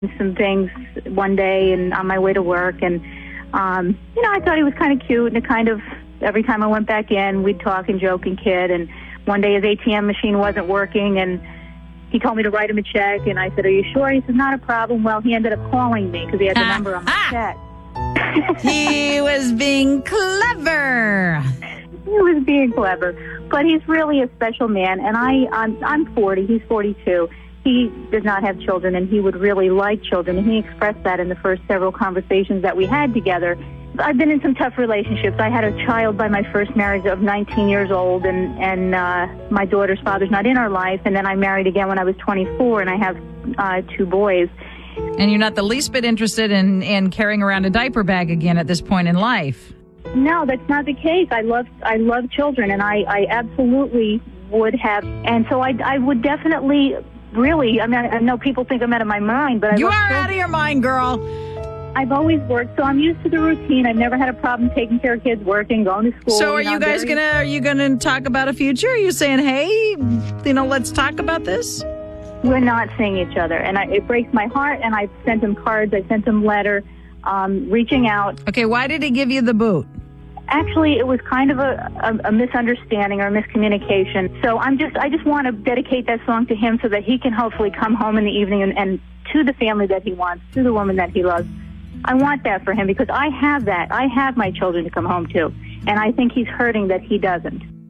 some things one day and on my way to work, and I thought he was kind of cute, and every time I went back in, we'd talk and joke and kid. And one day his ATM machine wasn't working, and he told me to write him a check, and I said, "Are you sure?" He said, "Not a problem." Well, he ended up calling me because he had the number on my check. He was being clever. He was being clever, but he's really a special man. And I'm 40. He's 42. He does not have children, and he would really like children, and he expressed that in the first several conversations that we had together. I've been in some tough relationships. I had a child by my first marriage of 19 years old, and my daughter's father's not in our life, and then I married again when I was 24, and I have 2 boys. And you're not the least bit interested in carrying around a diaper bag again at this point in life. No, that's not the case. I love children, and I absolutely would have, and so I would definitely... Really, I mean, I know people think I'm out of my mind, but you are out of your mind, girl. I've always worked, so I'm used to the routine. I've never had a problem taking care of kids, working, going to school. So are you guys gonna talk about a future? Are you saying, hey, let's talk about this? We're not seeing each other, and it breaks my heart. And I've sent him cards, I sent him letter, reaching out. Okay, why did he give you the boot? Actually, it was kind of a misunderstanding or a miscommunication. So I just want to dedicate that song to him so that he can hopefully come home in the evening and to the family that he wants, to the woman that he loves. I want that for him because I have that. I have my children to come home to, and I think he's hurting that he doesn't.